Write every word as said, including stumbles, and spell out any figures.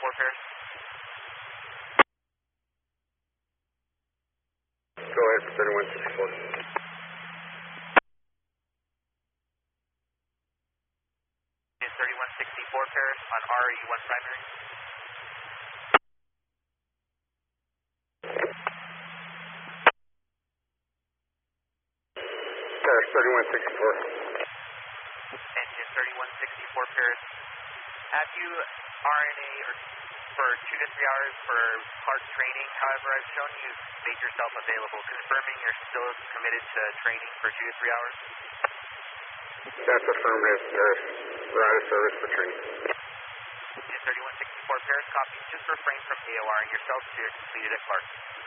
sixty-four Paris. Go ahead, thirty-one sixty-four. thirty-one sixty-four Paris on R E one primary. Paris thirty-one sixty-four. Engine thirty-one sixty-four Paris. Have you R N A or for two to three hours for hard training? However, I've shown you've made yourself available, confirming you're still committed to training for two to three hours? That's affirmative, Paris. We're out of service for training. thirty-one sixty-four Paris, copy. Just refrain from A O R and yourself to completed at Clark.